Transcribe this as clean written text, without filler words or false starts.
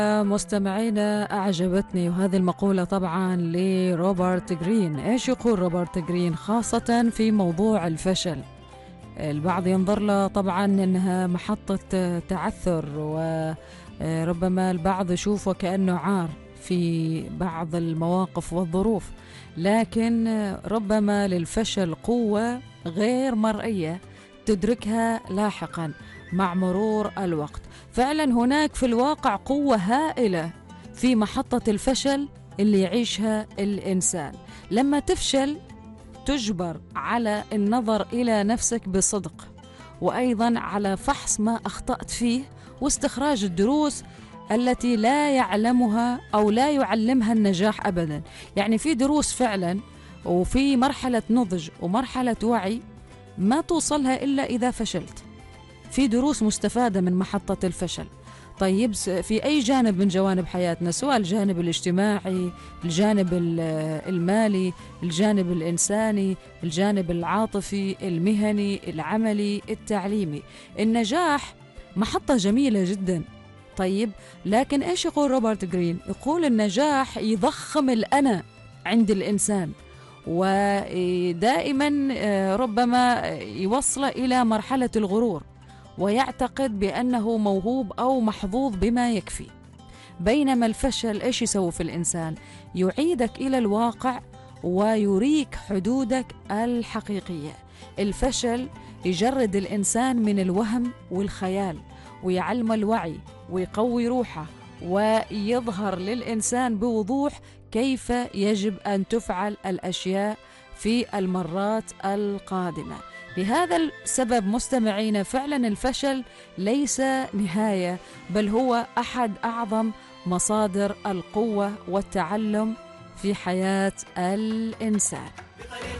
مستمعينا، أعجبتني وهذه المقولة طبعا لروبرت جرين. إيش يقول روبرت جرين خاصة في موضوع الفشل؟ البعض ينظر له طبعا أنها محطة تعثر، وربما البعض يشوفه كأنه عار في بعض المواقف والظروف، لكن ربما للفشل قوة غير مرئية تدركها لاحقا مع مرور الوقت. فعلا هناك في الواقع قوة هائلة في محطة الفشل اللي يعيشها الإنسان. لما تفشل تجبر على النظر إلى نفسك بصدق، وأيضا على فحص ما أخطأت فيه واستخراج الدروس التي لا يعلمها أو لا يعلمها النجاح أبدا. يعني في دروس فعلا، وفي مرحلة نضج ومرحلة وعي ما توصلها إلا إذا فشلت. في دروس مستفادة من محطة الفشل. طيب في أي جانب من جوانب حياتنا، سواء الجانب الاجتماعي، الجانب المالي، الجانب الإنساني، الجانب العاطفي، المهني، العملي، التعليمي، النجاح محطة جميلة جدا. طيب لكن إيش يقول روبرت جرين؟ يقول النجاح يضخم الأنا عند الإنسان، ودائما ربما يوصل إلى مرحلة الغرور، ويعتقد بأنه موهوب أو محظوظ بما يكفي. بينما الفشل إيش يسوي في الإنسان؟ يعيدك إلى الواقع ويريك حدودك الحقيقية. الفشل يجرد الإنسان من الوهم والخيال، ويعلم الوعي، ويقوي روحه، ويظهر للإنسان بوضوح كيف يجب أن تفعل الأشياء في المرات القادمة. لهذا السبب مستمعين، فعلا الفشل ليس نهاية، بل هو أحد أعظم مصادر القوة والتعلم في حياة الإنسان.